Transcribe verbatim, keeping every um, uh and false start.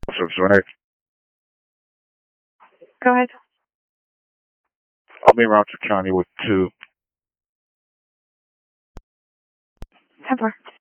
Service right. Go ahead. I'll be around to County with two. ten four.